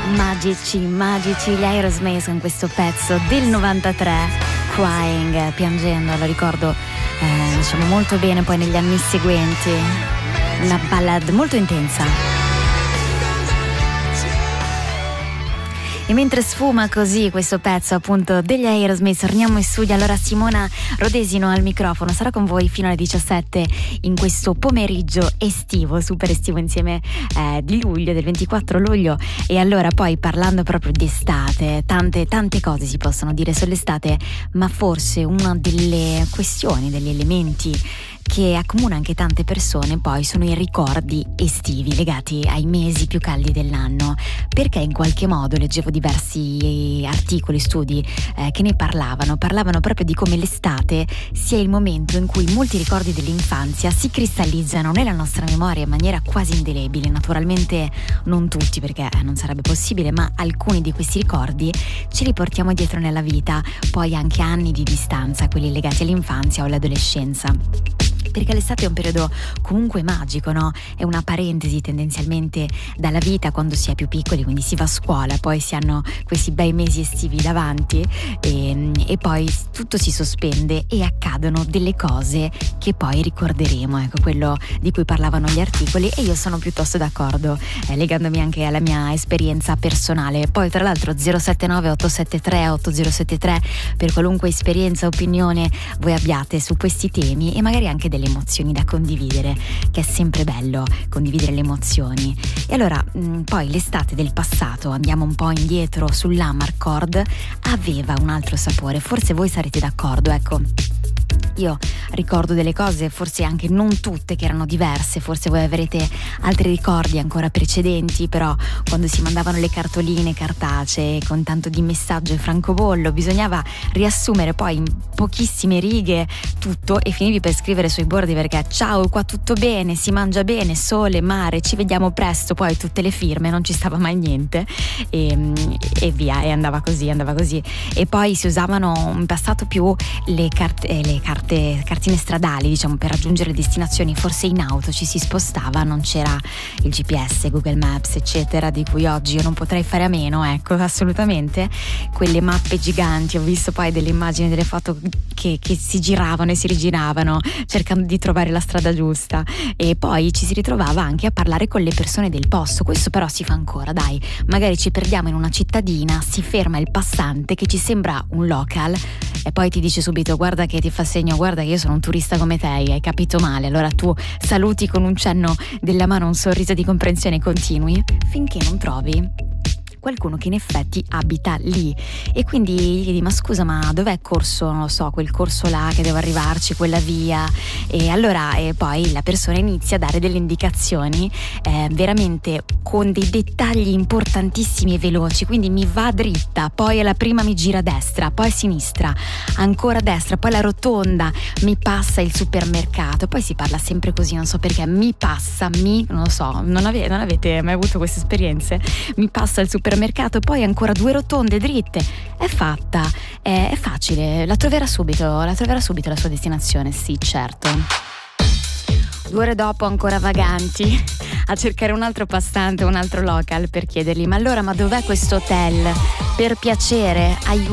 Magici, gli Aerosmith con questo pezzo del 93, Crying, piangendo, lo ricordo diciamo molto bene poi negli anni seguenti, una ballad molto intensa. E mentre sfuma così questo pezzo appunto degli Aerosmith, torniamo in studio. Allora Simona Rodesino al microfono sarà con voi fino alle 17 in questo pomeriggio estivo, super estivo, insieme di luglio, del 24 luglio. E allora poi, parlando proprio di estate, tante cose si possono dire sull'estate, ma forse una delle questioni, degli elementi che accomuna anche tante persone poi sono i ricordi estivi legati ai mesi più caldi dell'anno, perché in qualche modo leggevo diversi articoli, studi che ne parlavano proprio di come l'estate sia il momento in cui molti ricordi dell'infanzia si cristallizzano nella nostra memoria in maniera quasi indelebile. Naturalmente non tutti, perché non sarebbe possibile, ma alcuni di questi ricordi ce li portiamo dietro nella vita, poi anche anni di distanza, quelli legati all'infanzia o all'adolescenza. Perché l'estate è un periodo comunque magico, no? È una parentesi tendenzialmente dalla vita quando si è più piccoli, quindi si va a scuola, poi si hanno questi bei mesi estivi davanti e poi tutto si sospende e accadono delle cose che poi ricorderemo, ecco quello di cui parlavano gli articoli, e io sono piuttosto d'accordo, legandomi anche alla mia esperienza personale. Poi tra l'altro 079 873 8073 per qualunque esperienza, opinione voi abbiate su questi temi e magari anche delle emozioni da condividere, che è sempre bello condividere le emozioni. E allora poi l'estate del passato, andiamo un po' indietro sull'Amarcord, aveva un altro sapore, forse voi sarete d'accordo, ecco. Io ricordo delle cose, forse anche non tutte, che erano diverse, forse voi avrete altri ricordi ancora precedenti, però quando si mandavano le cartoline cartacee con tanto di messaggio e francobollo, bisognava riassumere poi in pochissime righe tutto e finivi per scrivere sui bordi perché ciao, qua tutto bene, si mangia bene, sole, mare, ci vediamo presto, poi tutte le firme, non ci stava mai niente e via, e andava così. E poi si usavano in passato più le cartine stradali, diciamo, per raggiungere le destinazioni, forse in auto ci si spostava, non c'era il GPS, Google Maps eccetera, di cui oggi io non potrei fare a meno, ecco, assolutamente. Quelle mappe giganti, ho visto poi delle immagini, delle foto che si giravano e si rigiravano cercando di trovare la strada giusta, e poi ci si ritrovava anche a parlare con le persone del posto. Questo però si fa ancora, dai, magari ci perdiamo in una cittadina, si ferma il passante che ci sembra un local e poi ti dice subito guarda che ti fa segno, guarda che io sono un turista come te, hai capito male. Allora tu saluti con un cenno della mano, un sorriso di comprensione e continui finché non trovi qualcuno che in effetti abita lì, e quindi gli chiedi ma scusa, ma dov'è corso, non lo so, quel corso là che devo arrivarci, quella via, e allora poi la persona inizia a dare delle indicazioni veramente con dei dettagli importantissimi e veloci, quindi mi va dritta, poi alla prima mi gira a destra, poi a sinistra, ancora a destra, poi la rotonda, mi passa il supermercato, poi si parla sempre così, non so perché, non lo so, non avete mai avuto queste esperienze? Mi passa il supermercato, poi ancora 2 rotonde dritte, è fatta, è facile, la troverà subito la sua destinazione, sì certo. 2 ore dopo ancora vaganti a cercare un altro passante, un altro local per chiedergli ma allora, ma dov'è questo hotel? Per piacere, aiuto.